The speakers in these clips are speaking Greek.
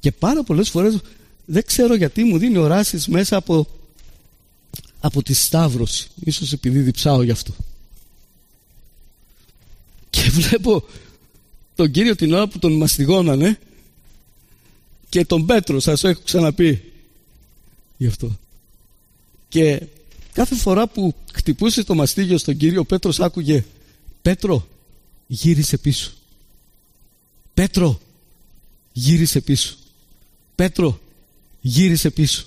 Και πάρα πολλές φορές δεν ξέρω γιατί μου δίνει οράσεις μέσα από τη Σταύρωση. Ίσως επειδή διψάω γι' αυτό. Και βλέπω τον Κύριο την ώρα που τον μαστιγώνανε και τον Πέτρο, σας το έχω ξαναπεί γι' αυτό. Και κάθε φορά που χτυπούσε το μαστίγιο στον Κύριο, ο Πέτρος άκουγε: Πέτρο, γύρισε πίσω. Πέτρο, γύρισε πίσω. Πέτρο, γύρισε πίσω.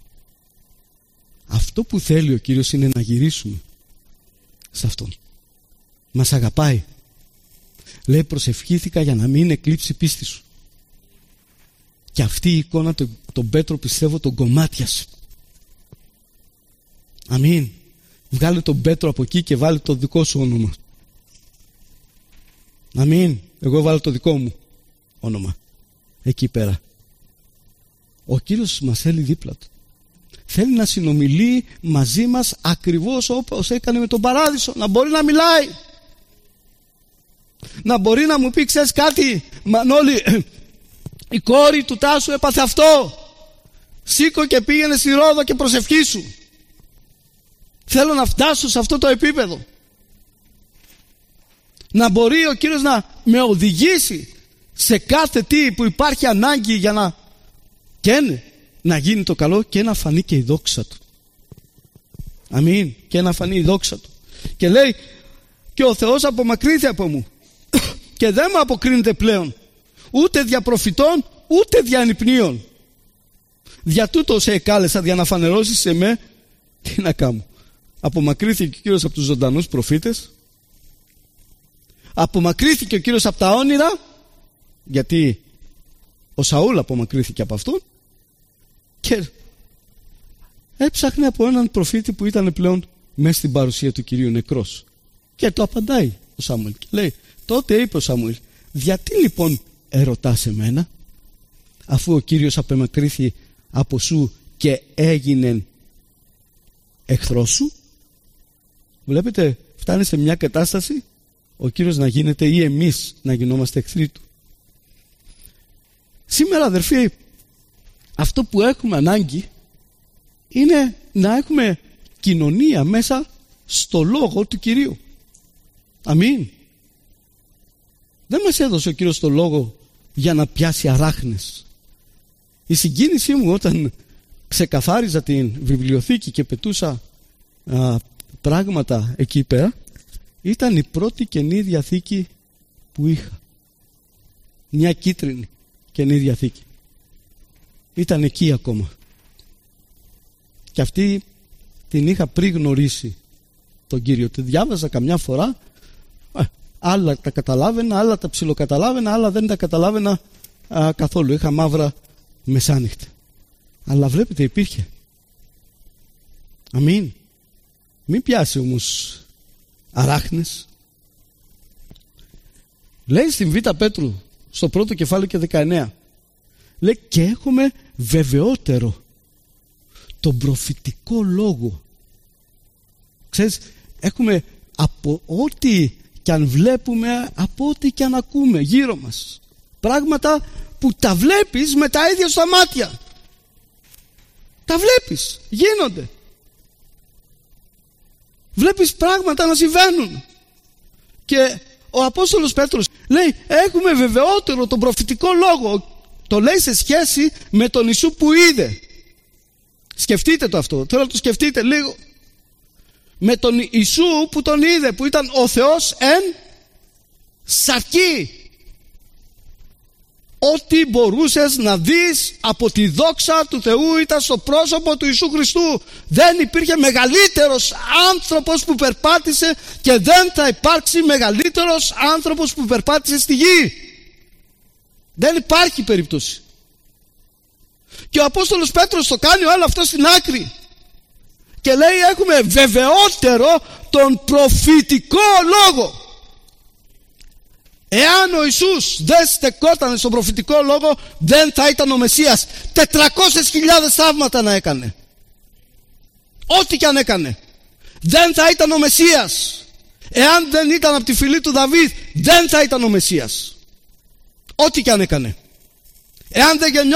Αυτό που θέλει ο Κύριος είναι να γυρίσουμε σε Αυτόν. Μας αγαπάει. Λέει: προσευχήθηκα για να μην εκλείψει πίστη σου. Και αυτή η εικόνα τον Πέτρο, πιστεύω, τον κομμάτιασε. Αμήν. Βγάλε τον Πέτρο από εκεί και βάλε το δικό σου όνομα. Αμήν. Εγώ βάλω το δικό μου όνομα εκεί πέρα. Ο Κύριος μας θέλει δίπλα του. Θέλει να συνομιλεί μαζί μας ακριβώς όπως έκανε με τον Παράδεισο. Να μπορεί να μιλάει. Να μπορεί να μου πει: ξέρεις κάτι, Μανώλη, η κόρη του Τάσου έπαθε αυτό. Σήκω και πήγαινε στη Ρόδο και προσευχήσου. Θέλω να φτάσω σε αυτό το επίπεδο. Να μπορεί ο Κύριος να με οδηγήσει σε κάθε τι που υπάρχει ανάγκη για να να γίνει το καλό και να φανεί και η δόξα του. Αμήν. Και να φανεί η δόξα του. Και λέει: και ο Θεός απομακρύνθη από μου και δεν μου αποκρίνεται πλέον ούτε δια προφητών ούτε δια ανυπνίων. Δια τούτο σε εκάλεσα, για να φανερώσεις σε με. Τι να κάνω? Απομακρύνθηκε ο Κύριος από τους ζωντανούς προφήτες. Απομακρύνθηκε ο Κύριος από τα όνειρα, γιατί ο Σαούλ απομακρύνθηκε από αυτόν, και έψαχνε από έναν προφήτη που ήταν πλέον μέσα στην παρουσία του Κυρίου νεκρός. Και το απαντάει ο Σαμουήλ και λέει: τότε είπε ο Σαμουήλ: γιατί λοιπόν ερωτάς εμένα, αφού ο Κύριος απομακρύνθη από σου και έγινε εχθρός σου? Βλέπετε, φτάνει σε μια κατάσταση ο Κύριος να γίνεται ή εμείς να γινόμαστε εχθροί του. Σήμερα, αδερφοί, αυτό που έχουμε ανάγκη είναι να έχουμε κοινωνία μέσα στο λόγο του Κυρίου. Αμήν. Δεν μας έδωσε ο Κύριος το λόγο για να πιάσει αράχνες. Η συγκίνησή μου όταν ξεκαθάριζα την βιβλιοθήκη και πετούσα πράγματα εκεί πέρα, ήταν η πρώτη Καινή Διαθήκη που είχα. Μια κίτρινη Καινή Διαθήκη. Ήταν εκεί ακόμα. Και αυτή την είχα πριν γνωρίσει τον Κύριο. Τη διάβαζα καμιά φορά, άλλα τα καταλάβαινα, άλλα τα ψιλοκαταλάβαινα, άλλα δεν τα καταλάβαινα καθόλου. Είχα μαύρα μεσάνυχτα. Αλλά βλέπετε, υπήρχε. Αμήν. Μην πιάσει όμως αράχνες. Λέει στην Β' Πέτρου στο πρώτο κεφάλαιο και 19, λέει: και έχουμε βεβαιότερο τον προφητικό λόγο. Ξέρεις, έχουμε από ό,τι και αν βλέπουμε, από ό,τι και αν ακούμε γύρω μας, πράγματα που τα βλέπεις με τα ίδια στα μάτια. Τα βλέπεις, γίνονται. Βλέπεις πράγματα να συμβαίνουν. Και ο Απόστολος Πέτρος λέει: έχουμε βεβαιότερο τον προφητικό λόγο. Το λέει σε σχέση με τον Ιησού που είδε. Σκεφτείτε το αυτό. Θέλω να το σκεφτείτε λίγο. Με τον Ιησού που τον είδε, που ήταν ο Θεός εν σαρκή. Ό,τι μπορούσες να δεις από τη δόξα του Θεού ήταν στο πρόσωπο του Ιησού Χριστού. Δεν υπήρχε μεγαλύτερος άνθρωπος που περπάτησε και δεν θα υπάρξει μεγαλύτερος άνθρωπος που περπάτησε στη γη. Δεν υπάρχει περίπτωση. Και ο Απόστολος Πέτρος το κάνει όλο αυτό στην άκρη και λέει: έχουμε βεβαιότερο τον προφητικό λόγο. Εάν ο Ιησούς δεν στεκόταν στον προφητικό λόγο, δεν θα ήταν ο Μεσσίας. 400.000 θαύματα να έκανε, ό,τι και αν έκανε, δεν θα ήταν ο Μεσσίας. Εάν δεν ήταν από τη φυλή του Δαβίδ, δεν θα ήταν ο Μεσσίας, ό,τι και αν έκανε. Εάν δεν γεννιόταν